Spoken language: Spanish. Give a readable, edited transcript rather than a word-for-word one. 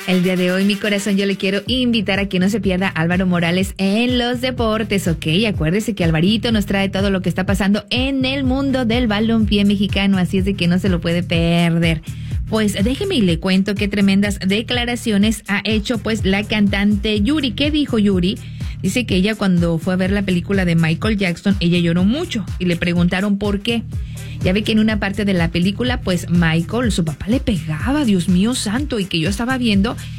El día de hoy, mi corazón, yo le quiero invitar a que no se pierda Álvaro Morales en los deportes, ¿ok? Acuérdese que Alvarito nos trae todo lo que está pasando en el mundo del balompié mexicano, así es de que no se lo puede perder. Pues déjeme y le cuento qué tremendas declaraciones ha hecho pues la cantante Yuri. ¿Qué dijo Yuri? Dice que ella cuando fue a ver la película de Michael Jackson, ella lloró mucho y le preguntaron por qué. Ya ve que en una parte de la película, pues Michael, su papá le pegaba, Dios mío santo, y que yo estaba viendo